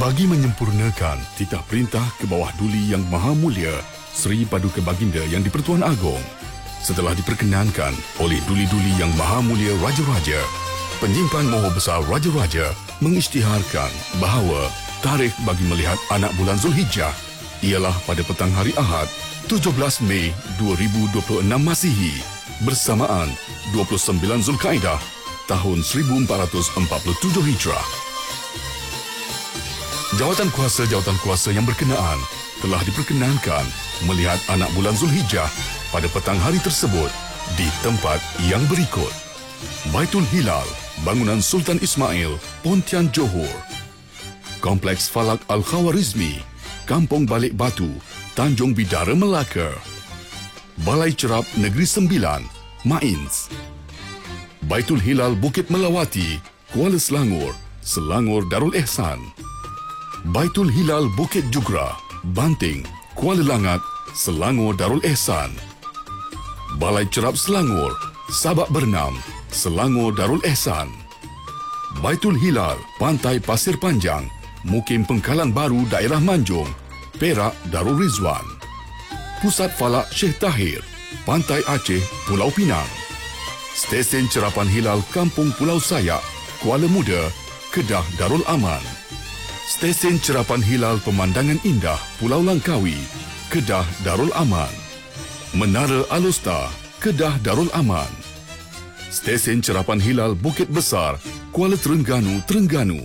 Bagi menyempurnakan titah perintah ke bawah Duli Yang Maha Mulia Seri Paduka Baginda Yang di-Pertuan Agong, setelah diperkenankan oleh Duli-Duli Yang Maha Mulia Raja-Raja, Penyimpan Moho Besar Raja-Raja mengisytiharkan bahawa tarikh bagi melihat anak bulan Zulhijjah ialah pada petang hari Ahad 17 Mei 2026 Masihi bersamaan 29 Zulkaidah tahun 1447 Hijrah. Jawatan kuasa yang berkenaan telah diperkenankan melihat anak bulan Zulhijjah pada petang hari tersebut di tempat yang berikut: Baitul Hilal, bangunan Sultan Ismail, Pontian Johor; Kompleks Falak Al-Khawarizmi, Kampung Balik Batu, Tanjung Bidara, Melaka; Balai Cerap Negeri Sembilan, Mains; Baitul Hilal Bukit Melawati, Kuala Selangor, Selangor Darul Ehsan; Baitul Hilal Bukit Jugra, Banting, Kuala Langat, Selangor Darul Ehsan; Balai Cerap Selangor, Sabak Bernam, Selangor Darul Ehsan; Baitul Hilal Pantai Pasir Panjang, Mukim Pengkalan Baru Daerah Manjung, Perak Darul Rizwan; Pusat Falak Syekh Tahir, Pantai Aceh, Pulau Pinang; Stesen Cerapan Hilal Kampung Pulau Sayak, Kuala Muda, Kedah Darul Aman; Stesen Cerapan Hilal Pemandangan Indah Pulau Langkawi, Kedah Darul Aman; Menara Alusta, Kedah Darul Aman; Stesen Cerapan Hilal Bukit Besar, Kuala Terengganu, Terengganu;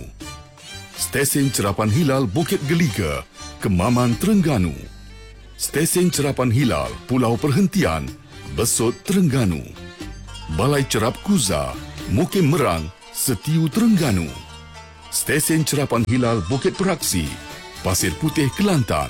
Stesen Cerapan Hilal Bukit Geliga, Kemaman, Terengganu; Stesen Cerapan Hilal Pulau Perhentian, Besut, Terengganu; Balai Cerap Kuza, Mukim Merang, Setiu, Terengganu; Stesen Cerapan Hilal Bukit Peraksi, Pasir Putih, Kelantan;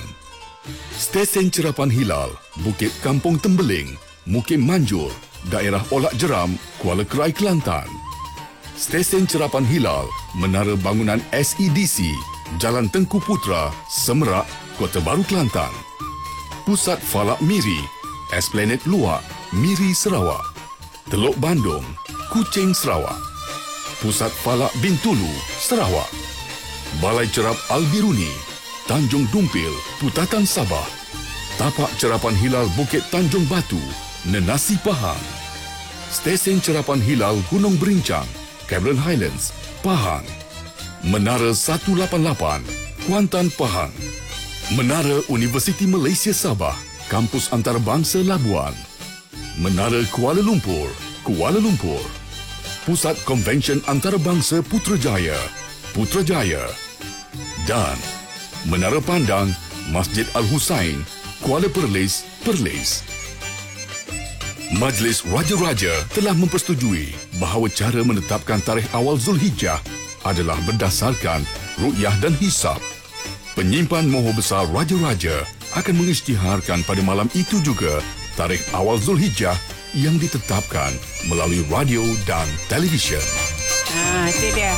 Stesen Cerapan Hilal Bukit Kampung Tembeling, Mukim Manjur, Daerah Olak Jeram, Kuala Kerai, Kelantan; Stesen Cerapan Hilal Menara Bangunan SEDC, Jalan Tengku Putra, Semerak, Kota Baru, Kelantan; Pusat Falak Miri, Esplanade Luak, Miri, Sarawak; Teluk Bandung, Kuching, Sarawak; Pusat Falak Bintulu, Sarawak; Balai Cerap Al-Biruni, Tanjung Dumpil, Putatan, Sabah; Tapak Cerapan Hilal Bukit Tanjung Batu, Nenasi, Pahang; Stesen Cerapan Hilal Gunung Berincang, Cameron Highlands, Pahang; Menara 188, Kuantan, Pahang; Menara Universiti Malaysia Sabah, Kampus Antarabangsa Labuan; Menara Kuala Lumpur, Kuala Lumpur; Pusat Konvensyen Antarabangsa Putrajaya, Putrajaya; dan Menara Pandang Masjid Al-Husain, Kuala Perlis, Perlis. Majlis Raja-Raja telah mempersetujui bahawa cara menetapkan tarikh awal Zulhijjah adalah berdasarkan ru'yah dan hisab. Penyimpan Moho Besar Raja-Raja akan mengisytiharkan pada malam itu juga tarikh awal Zulhijjah yang ditetapkan melalui radio dan televisyen. Itu dia.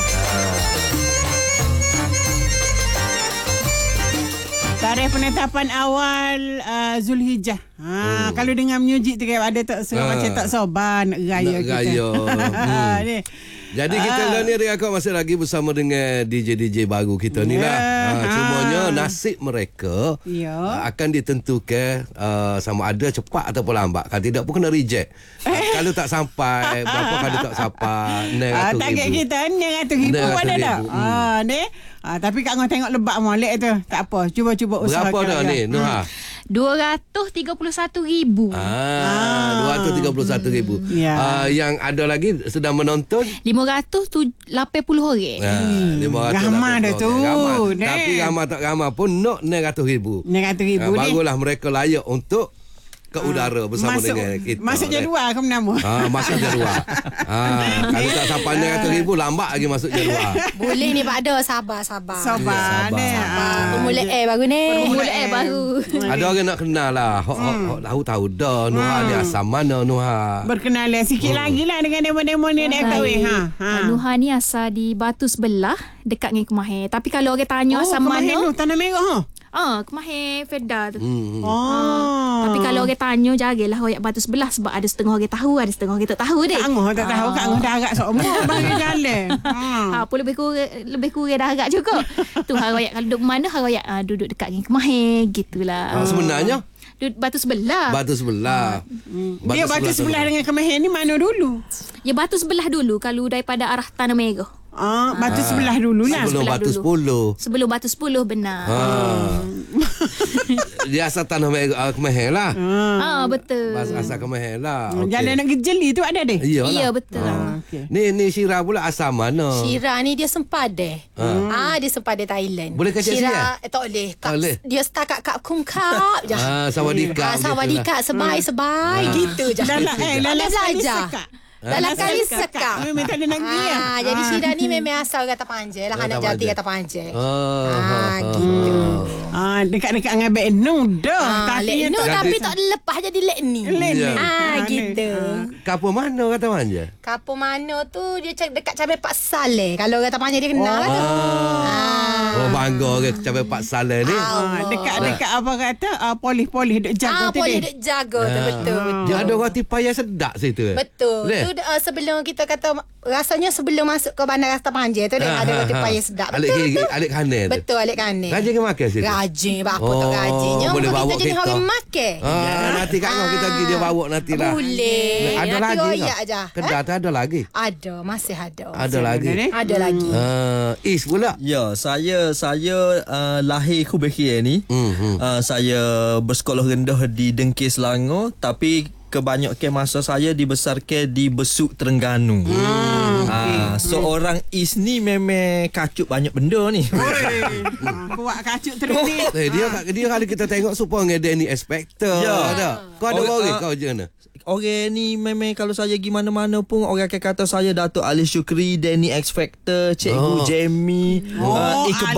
Tarikh penetapan awal Zulhijjah. Kalau dengar muzik tu ada tak macam tak sabar nak raya kita. Ni. Jadi kita ni Ria, masih lagi bersama dengan DJ-DJ baru kita ni lah. Cumanya nasib mereka akan ditentukan sama ada cepat ataupun lambat. Kalau tidak pun kena reject. Kalau tak sampai, berapa kali tak sampai, RM900,000. Target kita RM900,000 ada tak? Ni. Tapi Kak Ngah tengok lebak molek tu. Tak apa, cuba usahakan. Berapa dah ni, Nuha? RM231,000. RM231,000. Yang ada lagi sedang menonton RM580 orang. Ramai dah tu. Tapi ramai tak ramai pun nak RM900,000. RM900,000 ni. Barulah mereka layak untuk ke udara bersama dengan kita. Masuk jadual ke menama? Masuk jadual. Kalau tak sampai RM900,000 lambat lagi masuk jadual. Boleh ni Pak Do, sabar. Pemula baru ni. Pemula baru. Ada orang nak kenal lah. Tahu dah Nuha ni asal mana Nuha. Berkenalan sikit lagi lah dengan demo-demo ni nak kahwin. Nuha ni asal di Batu Sebelah dekat dengan Kemaher. Tapi kalau orang tanya asal mana, Kemaher tu Tanah Merah. Kemahir Feda tu. Oh. Tapi kalau orang tanya, jagalah royak batu sebelah sebab ada setengah orang tahu, ada setengah orang tak tahu deh. Kak Angah tak tahu. Kak Angah dah agak semua bagi jalan. Apa lebih kurang dah agak juga. Tu royak kalau duduk mana, royak duduk dekat dengan Kemahir gitulah. Sebenarnya Batu sebelah. batu sebelah. Dia batu sebelah dengan Kemahir ni mana dulu? Ya batu sebelah dulu kalau daripada arah Tanah Merah. Batu sebelah dulu lah. Sebelum sebelah batu dulu. 10. Sebelum batu 10 benar. Dia asal Tanah Merah Kemahir lah. Betul. Asal Kemahir lah. Jalan nak Gejeli tu ada deh. Iyalah. Ya betul. Okay. Ni Syira pula asal mana? Syira ni dia sempade. Dia sempade Thailand. Boleh kacik Syira tak boleh. Tak boleh. Dia setakat kap kungkap je. Sawadikap. Sawadikap sebai gitu je. Dalam Dia belajar. Dalam kali sekak. sekak. Memang tak ada nak pergi lah. Jadi Syira ni memang asal kata panjang lah. Anak jati kata panjang. Gitu. Dekat-dekat dengan Abang Enu dah. Lek nu tapi tak lepas jadi lek ni. Gitu. Kapur mana kata manja? Kapur mana tu dia dekat Cabai Pak Saleh. Kalau kata panjang dia kenal tu. Oh bangga ke cabai Pak Saleh ni. Dekat apa kata polis-polis duk jaga tu Polis deh. duk jaga tu betul. Dia ada roti payah sedap situ. Betul. Leh. Tu sebelum kita kata rasanya sebelum masuk ke Bandar Rasta Panjang tu ada roti payah sedap. Alik Betul kiri, tu. alik kanan tu. Betul alik kanan. Rajin ke makan situ? Rajin apa tak rajinnya. boleh bawa kita jadi kita. orang makan. Nanti kat kau kita pergi dia bawa nanti lah. Boleh. Ada Nanti lagi royak je. Kedai tu ada lagi. Ada, masih ada. Ada lagi. Ada lagi. Is pula. Ya, saya lahir Kubekir ni. Saya bersekolah rendah di Dengkir Selangor, tapi kebanyakan masa saya dibesarkan di Besuk Terengganu. Seorang Is ni memang kacut banyak benda ni. Kuat kacut terus. Dia kali kita tengok supaya dia ni inspektor. Ya. Kau ada orang kau je mana? Orang ni memang kalau saya pergi mana-mana pun orang akan kata saya Datuk Ali Syukri, Danny X Factor, Cikgu Jamie, Iqbal